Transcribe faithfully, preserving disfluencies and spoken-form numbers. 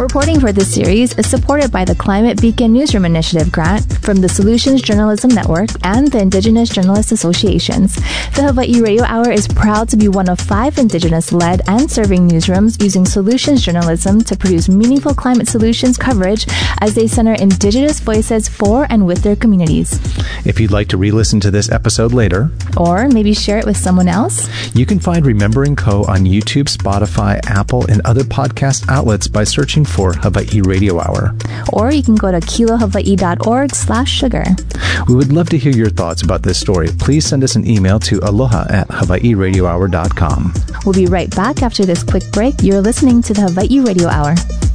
Reporting for this series is supported by the Climate Beacon Newsroom Initiative grant from the Solutions Journalism Network and the Indigenous Journalists Associations. The Hawaii Radio Hour is proud to be one of five Indigenous-led and serving newsrooms using Solutions Journalism to produce meaningful climate solutions coverage as they center Indigenous voices for and with their communities. If you'd like to re-listen to this episode later, or maybe share it with someone else, you can find Remembering Co. on YouTube, Spotify, Apple, and other podcast outlets by searching for Hawaii Radio Hour. Or you can go to kilohawaii.org slash sugar. We would love to hear your thoughts about this story. Please send us an email to aloha at hawaii radio hour dot com. We'll be right back after this quick break. You're listening to the Hawaii Radio Hour.